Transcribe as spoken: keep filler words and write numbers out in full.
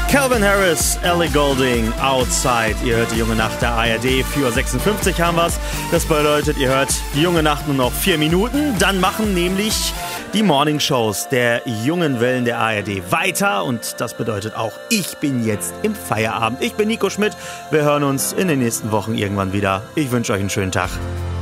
Calvin Harris, Ellie Goulding, Outside. Ihr hört die junge Nacht der A R D, vier Uhr sechsundfünfzig haben wir's. Das bedeutet, ihr hört die junge Nacht nur noch vier Minuten. Dann machen nämlich die Morningshows der jungen Wellen der A R D weiter. Und das bedeutet auch, ich bin jetzt im Feierabend. Ich bin Nico Schmidt. Wir hören uns in den nächsten Wochen irgendwann wieder. Ich wünsche euch einen schönen Tag.